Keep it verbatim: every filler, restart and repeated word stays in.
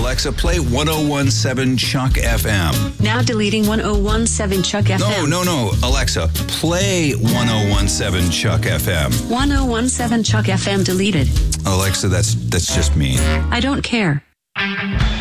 Alexa, play one oh one seven Chuck F M. Now deleting one oh one seven Chuck F M. No, no, no. Alexa, play one oh one seven Chuck F M. one oh one seven Chuck F M deleted. Alexa, that's that's just mean. I don't care.